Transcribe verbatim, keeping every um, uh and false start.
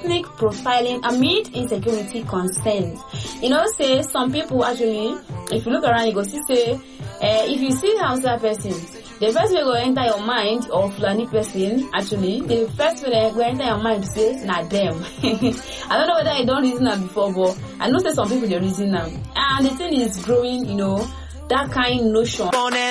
ethnic profiling amid insecurity concerns. You know, say some people actually, if you look around, you go see say, uh, if you see Hausa person, the first way go enter your mind, or Fulani person, actually, the first way that go enter your mind say, na them. I don't know whether I don't reason them before, but I know say some people they reason them, and the thing is growing. You know, that kind of notion.